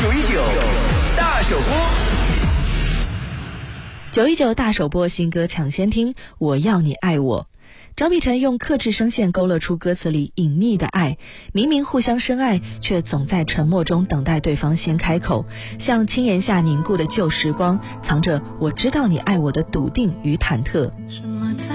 大首播 919大首播新歌抢先听，我要你爱我。张碧晨用克制声线勾勒出歌词里隐匿的爱，明明互相深爱，却总在沉默中等待对方先开口，像青檐下凝固的旧时光，藏着我知道你爱我的笃定与忐忑。